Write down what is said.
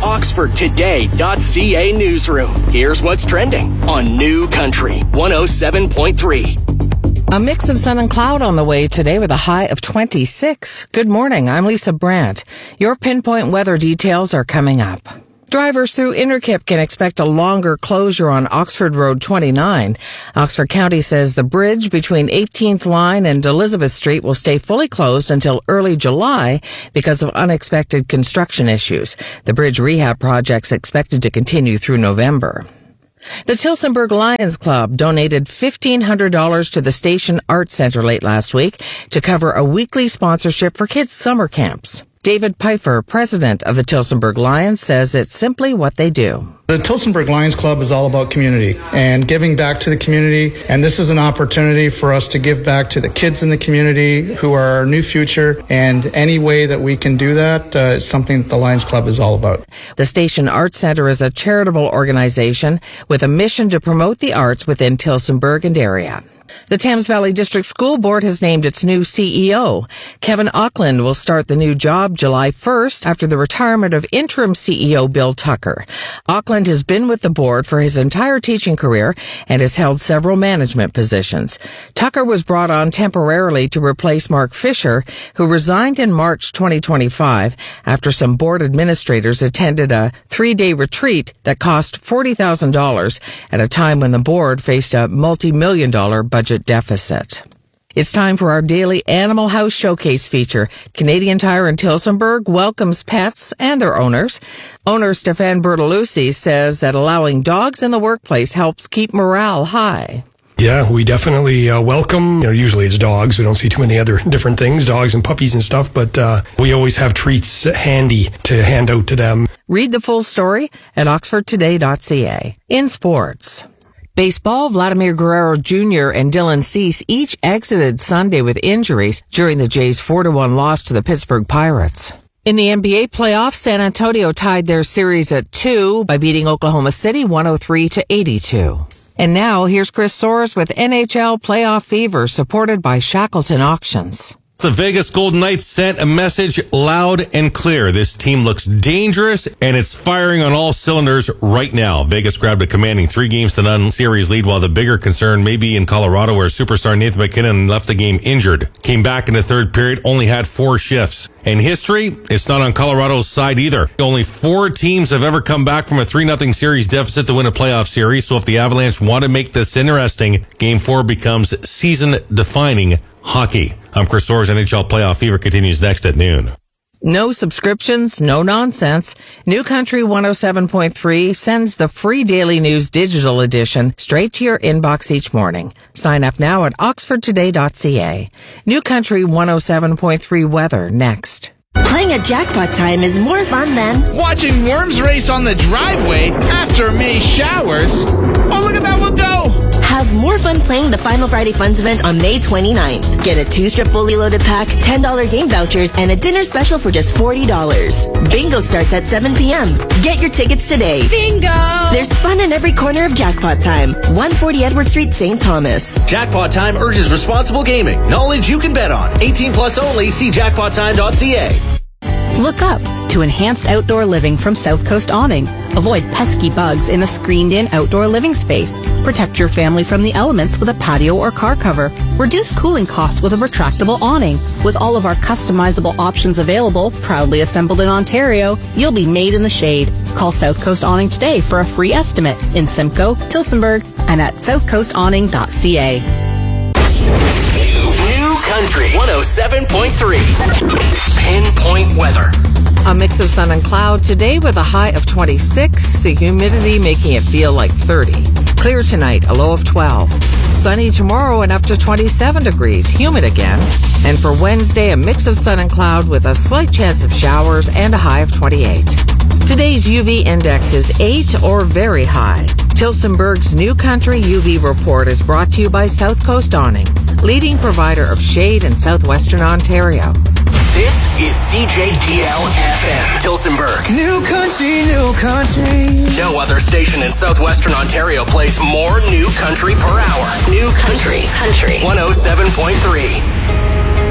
OxfordToday.ca newsroom. Here's what's trending on New Country 107.3. A mix of sun and cloud on the way today with a high of 26. Good morning. I'm Lisa Brandt. Your pinpoint weather details are coming up. Drivers through Innerkip can expect a longer closure on Oxford Road 29. Oxford County says the bridge between 18th Line and Elizabeth Street will stay fully closed until early July because of unexpected construction issues. The bridge rehab project's expected to continue through November. The Tillsonburg Lions Club donated $1,500 to the Station Arts Center late last week to cover a weekly sponsorship for kids' summer camps. David Pfeiffer, president of the Tillsonburg Lions, says it's simply what they do. The Tillsonburg Lions Club is all about community and giving back to the community, and this is an opportunity for us to give back to the kids in the community who are our new future, and any way that we can do that is something that the Lions Club is all about. The Station Arts Center is a charitable organization with a mission to promote the arts within Tillsonburg and area. The Thames Valley District School Board has named its new CEO. Kevin Auckland will start the new job July 1st after the retirement of interim CEO Bill Tucker. Auckland has been with the board for his entire teaching career and has held several management positions. Tucker was brought on temporarily to replace Mark Fisher, who resigned in March 2025 after some board administrators attended a 3-day retreat that cost $40,000 at a time when the board faced a multi-million-dollar budget deficit. It's time for our daily Animal House Showcase feature. Canadian Tire in Tillsonburg welcomes pets and their owners. Owner Stefan Bertolucci says that allowing dogs in the workplace helps keep morale high. Yeah, we definitely welcome, usually it's dogs. We don't see too many other different things, dogs and puppies and stuff, but we always have treats handy to hand out to them. Read the full story at oxfordtoday.ca. In sports. Baseball, Vladimir Guerrero Jr. and Dylan Cease each exited Sunday with injuries during the Jays' 4-1 loss to the Pittsburgh Pirates. In the NBA playoffs, San Antonio tied their series at 2 by beating Oklahoma City 103-82. And now, here's Chris Soares with NHL Playoff Fever, supported by Shackleton Auctions. The Vegas Golden Knights sent a message loud and clear. This team looks dangerous, and it's firing on all cylinders right now. Vegas grabbed a commanding 3-0 series lead, while the bigger concern may be in Colorado, where superstar Nathan MacKinnon left the game injured. Came back in the third period, only had 4 shifts. And history, it's not on Colorado's side either. Only 4 teams have ever come back from a 3-0 series deficit to win a playoff series. So if the Avalanche want to make this interesting, Game 4 becomes season-defining hockey. I'm Chris Soares. NHL Playoff Fever continues next at noon. No subscriptions, no nonsense. New Country 107.3 sends the free Daily News digital edition straight to your inbox each morning. Sign up now at oxfordtoday.ca. New Country 107.3 weather next. Playing at Jackpot Time is more fun than watching worms race on the driveway after May showers. Oh, look at that one go! Have more fun playing the Final Friday Funds event on May 29th. Get a 2-strip fully loaded pack, $10 game vouchers, and a dinner special for just $40. Bingo starts at 7 p.m. Get your tickets today. Bingo! There's fun in every corner of Jackpot Time. 140 Edward Street, St. Thomas. Jackpot Time urges responsible gaming. Knowledge you can bet on. 18 plus only. See jackpottime.ca. Look up to enhanced outdoor living from South Coast Awning. Avoid pesky bugs in a screened-in outdoor living space. Protect your family from the elements with a patio or car cover. Reduce cooling costs with a retractable awning. With all of our customizable options available, proudly assembled in Ontario, you'll be made in the shade. Call South Coast Awning today for a free estimate in Simcoe, Tillsonburg, and at southcoastawning.ca. New Country 107.3. Pinpoint weather. A mix of sun and cloud today with a high of 26, the humidity making it feel like 30. Clear tonight, a low of 12. Sunny tomorrow and up to 27 degrees, humid again. And for Wednesday, a mix of sun and cloud with a slight chance of showers and a high of 28. Today's UV index is 8 or very high. Tillsonburg's New Country UV report is brought to you by South Coast Awning, leading provider of shade in southwestern Ontario. This is CJDL-FM, Tillsonburg. New Country, New Country. No other station in southwestern Ontario plays more New Country per hour. New Country 107.3.